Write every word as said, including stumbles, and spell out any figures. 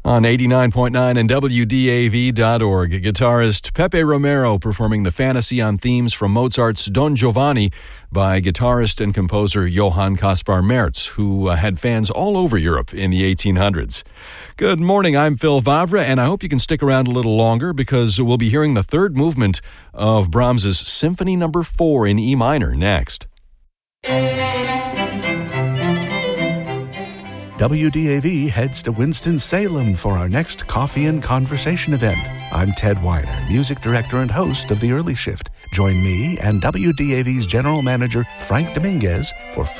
On eighty-nine point nine and W D A V dot org, guitarist Pepe Romero performing the fantasy on themes from Mozart's Don Giovanni by guitarist and composer Johann Caspar Merz, who uh, had fans all over Europe in the eighteen hundreds. Good morning, I'm Phil Vavra, and I hope you can stick around a little longer because we'll be hearing the third movement of Brahms's Symphony Number four in E minor next. W D A V heads to Winston-Salem for our next Coffee and Conversation event. I'm Ted Weiner, music director and host of The Early Shift. Join me and W D A V's general manager, Frank Dominguez, for